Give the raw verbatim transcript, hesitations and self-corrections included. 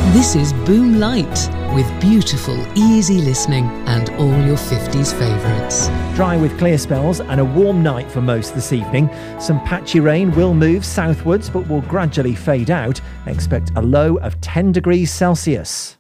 This is Boom Light, with beautiful, easy listening and all your fifties favourites. Dry with clear spells and a warm night for most this evening. Some patchy rain will move southwards but will gradually fade out. Expect a low of ten degrees Celsius.